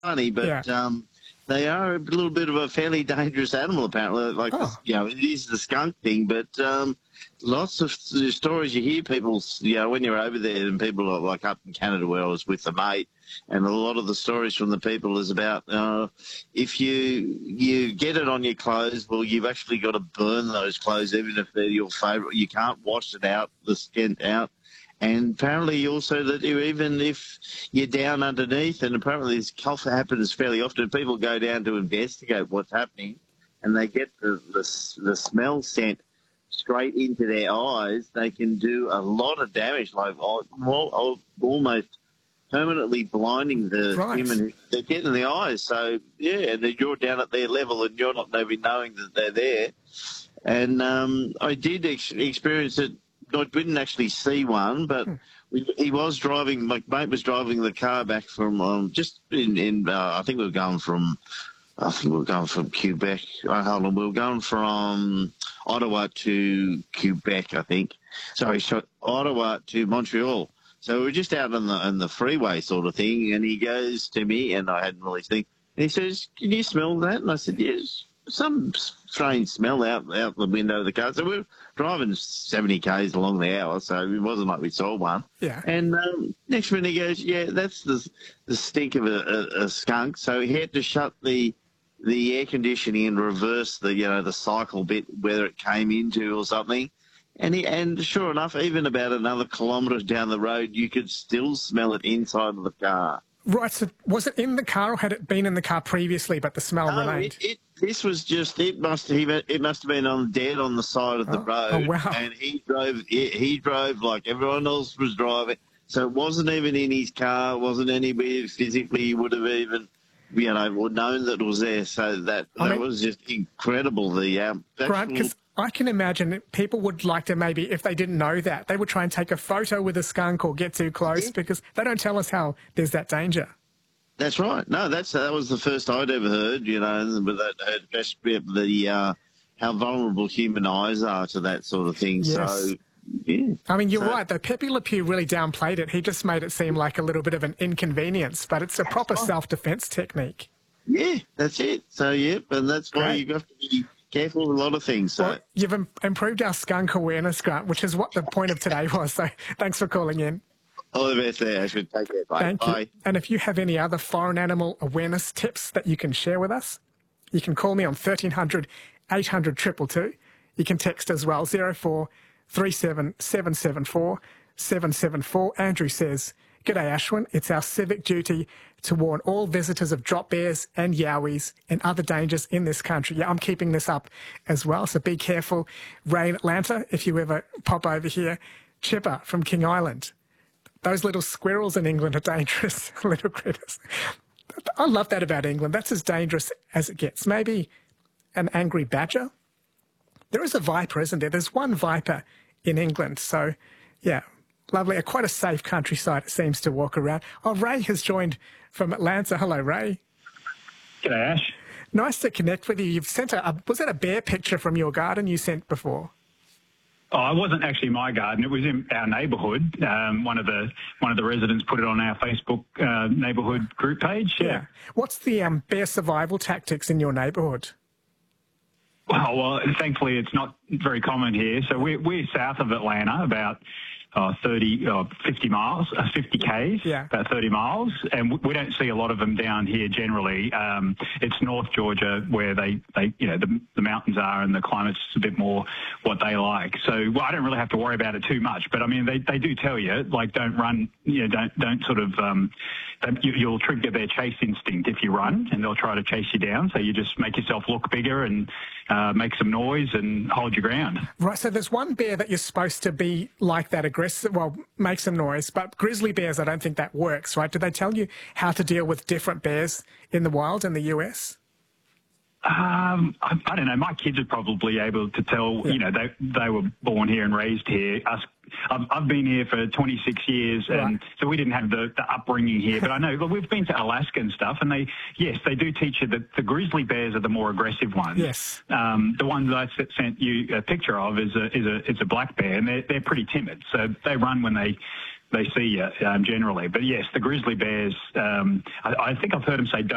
funny, but they are a little bit of a fairly dangerous animal, apparently. Like, it is the skunk thing, but lots of stories you hear people, when you're over there, and people are like up in Canada where I was with a mate, and a lot of the stories from the people is about if you get it on your clothes, well, you've actually got to burn those clothes, even if they're your favourite. You can't wash it out, the scent out. And apparently also that even if you're down underneath, and apparently this cough happens fairly often, people go down to investigate what's happening, and they get the smell sent straight into their eyes. They can do a lot of damage, like almost permanently blinding the human they get in the eyes. So, and then you're down at their level and you're not even knowing that they're there. And I did experience it. I didn't actually see one, but he was driving. My mate was driving the car back from I think we were going from Quebec. Hold on, we were going from Ottawa to Quebec, I think. Sorry, Ottawa to Montreal. So we were just out on the freeway sort of thing, and he goes to me, and I hadn't really seen. And he says, "Can you smell that?" And I said, "Yes." Some strange smell out the window of the car. So we're driving 70 k's along the hour, so it wasn't like we saw one. Yeah. And next minute he goes, "Yeah, that's the stink of a skunk." So he had to shut the air conditioning and reverse the cycle bit, whether it came into or something. And sure enough, even about another kilometre down the road, you could still smell it inside of the car. Right, so was it in the car or had it been in the car previously, but the smell remained? This was just, it must have been dead on the side of the road. Oh, wow. And he drove like everyone else was driving. So it wasn't even in his car, wasn't anywhere physically he would have even, known that it was there. So that was just incredible. Grant, because I can imagine that people would like to maybe, if they didn't know that, they would try and take a photo with a skunk or get too close because they don't tell us how there's that danger. That's right. No, that was the first I'd ever heard, but that heard how vulnerable human eyes are to that sort of thing. Yes. So, yeah. I mean, you're right, though. Pepe Le Pew really downplayed it. He just made it seem like a little bit of an inconvenience, but it's a proper self-defense technique. Yeah, that's it. So, and that's why you have to be careful with a lot of things. So. Well, you've improved our skunk awareness, Grant, which is what the point of today was. So thanks for calling in. All the best there. I should take it. Bye. Thank you. And if you have any other foreign animal awareness tips that you can share with us, you can call me on 1300 800 222. You can text as well, 0437 774 774. Andrew says, "G'day, Ashwin. It's our civic duty to warn all visitors of drop bears and yowies and other dangers in this country." Yeah, I'm keeping this up as well, so be careful. Ray in Atlanta, if you ever pop over here. Chipper from King Island. Those little squirrels in England are dangerous, little critters. I love that about England. That's as dangerous as it gets. Maybe an angry badger. There is a viper, isn't there? There's one viper in England. So, yeah, lovely. Quite a safe countryside, it seems, to walk around. Oh, Ray has joined from Atlanta. Hello, Ray. G'day, Ash. Nice to connect with you. You've sent was that a bear picture from your garden you sent before? Oh, it wasn't actually my garden. It was in our neighbourhood. One of the residents put it on our Facebook neighbourhood group page. Yeah. What's the bear survival tactics in your neighbourhood? Well, thankfully it's not very common here. So we're south of Atlanta, about 50 miles, 50 Ks, about 30 miles, and we don't see a lot of them down here generally. It's North Georgia where the mountains are and the climate's a bit more what they like. So I don't really have to worry about it too much. But I mean, they do tell you, like, don't run, don't sort of, you'll trigger their chase instinct if you run, and they'll try to chase you down. So you just make yourself look bigger and make some noise and hold your ground. Right. So there's one bear that you're supposed to be like that aggressive, well, make some noise, but grizzly bears, I don't think that works, right? Do they tell you how to deal with different bears in the wild in the US? I don't know. My kids are probably able to tell, they were born here and raised here. I've been here for 26 years, and so we didn't have the upbringing here. But I know we've been to Alaska and stuff, and they do teach you that the grizzly bears are the more aggressive ones. Yes. The one that I sent you a picture of is a black bear, and they're pretty timid. So they run when they see you generally. But yes, the grizzly bears. I think I've heard them say, "Don't